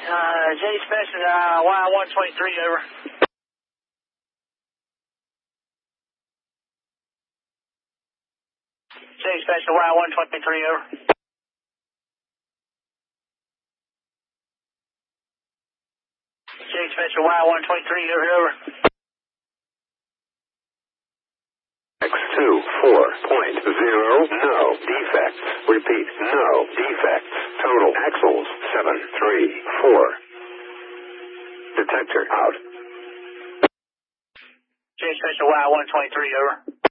J Special, Y123, over. J Special, Y123, over. J Special, Y123, over. X24.0, no defects. Repeat, no defects. Total axles, 734. Detector out. J Special, Y123, over.